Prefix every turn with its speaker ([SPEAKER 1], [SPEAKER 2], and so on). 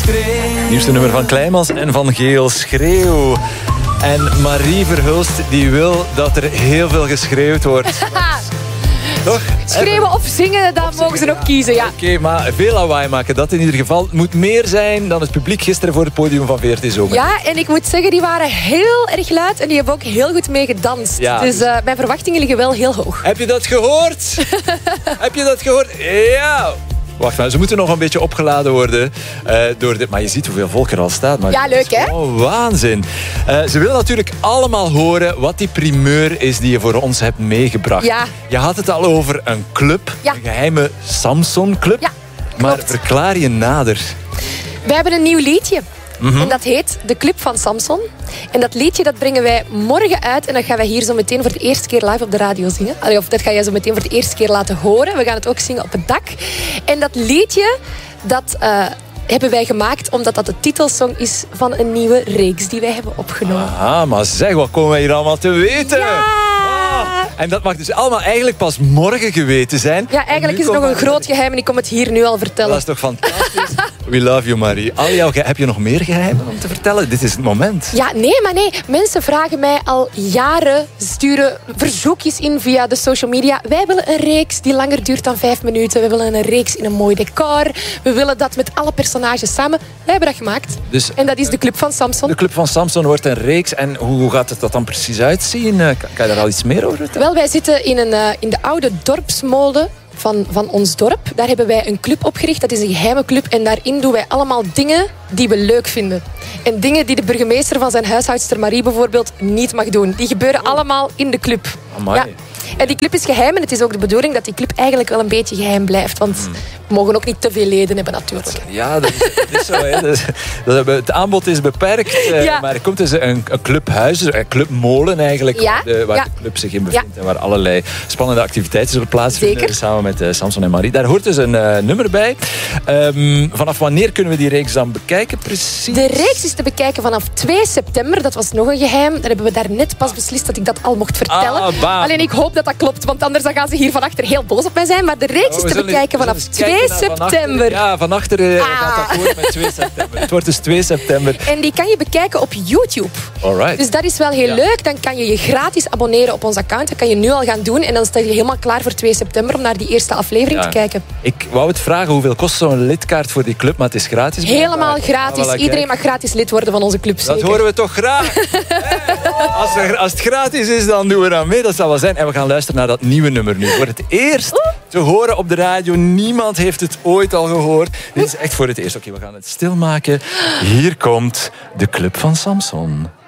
[SPEAKER 1] Nieuwste nummer van Kleimans en van Geel, Schreeuw. En Marie Verhulst die wil dat er heel veel geschreeuwd wordt. Toch?
[SPEAKER 2] Schreeuwen of zingen, dat mogen ze nog kiezen, ja.
[SPEAKER 1] Oké, maar veel lawaai maken, dat in ieder geval. Het moet meer zijn dan het publiek gisteren voor het podium van VRT Zomer.
[SPEAKER 2] Ja, en ik moet zeggen, die waren heel erg luid en die hebben ook heel goed mee gedanst.
[SPEAKER 1] Ja.
[SPEAKER 2] Dus mijn verwachtingen liggen wel heel hoog.
[SPEAKER 1] Heb je dat gehoord? Heb je dat gehoord? Ja! Wacht maar, ze moeten nog een beetje opgeladen worden door dit. Maar je ziet hoeveel volk er al staat. Maar
[SPEAKER 2] ja, leuk hè?
[SPEAKER 1] Oh, waanzin. Ze willen natuurlijk allemaal horen wat die primeur is die je voor ons hebt meegebracht.
[SPEAKER 2] Ja.
[SPEAKER 1] Je had het al over een club,
[SPEAKER 2] Ja.
[SPEAKER 1] een geheime Samson-club.
[SPEAKER 2] Ja,
[SPEAKER 1] maar
[SPEAKER 2] klopt.
[SPEAKER 1] verklaar je nader.
[SPEAKER 2] Wij hebben een nieuw liedje. En dat heet De Club van Samson. En dat liedje dat brengen wij morgen uit. En dat gaan wij hier zo meteen voor de eerste keer live op de radio zingen. Allee, of dat ga jij zo meteen voor de eerste keer laten horen. We gaan het ook zingen op het dak. En dat liedje, dat hebben wij gemaakt omdat dat de titelsong is van een nieuwe reeks die wij hebben opgenomen.
[SPEAKER 1] Ah, maar zeg, wat komen wij hier allemaal te weten?
[SPEAKER 2] Ja!
[SPEAKER 1] Ah, en dat mag dus allemaal eigenlijk pas morgen geweten zijn.
[SPEAKER 2] Ja, eigenlijk is het nog een groot geheim en ik kom het hier nu al vertellen.
[SPEAKER 1] Dat is toch fantastisch? We love you, Marie. Heb je nog meer geheimen om te vertellen? Dit is het moment.
[SPEAKER 2] Ja, nee. Mensen vragen mij al jaren, sturen verzoekjes in via de social media. Wij willen een reeks die langer duurt dan 5 minuten. We willen een reeks in een mooi decor. We willen dat met alle personages samen. Wij hebben dat gemaakt.
[SPEAKER 1] Dus,
[SPEAKER 2] en dat is de Club van Samson.
[SPEAKER 1] De Club van Samson wordt een reeks. En hoe gaat het dat dan precies uitzien? Kan je daar al iets meer over vertellen?
[SPEAKER 2] Wel, wij zitten in de oude dorpsmolen van ons dorp. Daar hebben wij een club opgericht. Dat is een geheime club. En daarin doen wij allemaal dingen die we leuk vinden. En dingen die de burgemeester van zijn huishoudster Marie bijvoorbeeld niet mag doen. Die gebeuren allemaal in de club.
[SPEAKER 1] Amai.
[SPEAKER 2] Ja. En die club is geheim. En het is ook de bedoeling dat die club eigenlijk wel een beetje geheim blijft. Want we mogen ook niet te veel leden hebben natuurlijk.
[SPEAKER 1] Ja, dat is zo. Hè. Het aanbod is beperkt.
[SPEAKER 2] Ja.
[SPEAKER 1] Maar er komt dus een clubhuis, een clubmolen eigenlijk.
[SPEAKER 2] Ja.
[SPEAKER 1] Waar de club zich in bevindt. En waar allerlei spannende activiteiten zullen plaatsvinden.
[SPEAKER 2] Zeker.
[SPEAKER 1] Samen met Samson en Marie. Daar hoort dus een nummer bij. Vanaf wanneer kunnen we die reeks dan bekijken precies?
[SPEAKER 2] De reeks is te bekijken vanaf 2 september. Dat was nog een geheim. Daar hebben we daar net pas beslist dat ik dat al mocht vertellen. Alleen ik hoop dat dat klopt. Want anders dan gaan ze hier van achter heel boos op mij zijn. Maar de reeks is te bekijken vanaf 2 september.
[SPEAKER 1] Ja, van achter gaat dat voort met 2 september. Het wordt dus 2 september.
[SPEAKER 2] En die kan je bekijken op YouTube.
[SPEAKER 1] Alright.
[SPEAKER 2] Dus dat is wel heel leuk. Dan kan je je gratis abonneren op ons account. Dat kan je nu al gaan doen. En dan sta je helemaal klaar voor 2 september om naar die eerste aflevering te kijken.
[SPEAKER 1] Ik wou het vragen, hoeveel kost zo'n lidkaart voor die club? Maar het is gratis.
[SPEAKER 2] Helemaal gratis.
[SPEAKER 1] Ah, voilà,
[SPEAKER 2] Iedereen mag gratis lid worden van onze club.
[SPEAKER 1] Dat
[SPEAKER 2] zeker.
[SPEAKER 1] horen we toch graag. Als het gratis is, dan doen we daar mee. Dat zal wel zijn. En we gaan luisteren naar dat nieuwe nummer nu. Voor het eerst te horen op de radio. Niemand heeft het ooit al gehoord. Dit is echt voor het eerst. Oké, we gaan het stilmaken. Hier komt de Club van Samson.